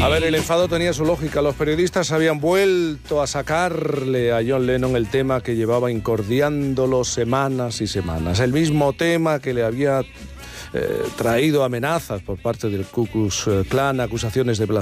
A ver, el enfado tenía su lógica. Los periodistas habían vuelto a sacarle a John Lennon el tema que llevaba incordiándolo semanas y semanas. El mismo tema que le había traído amenazas por parte del Ku Klux Klan, acusaciones de blasfemia.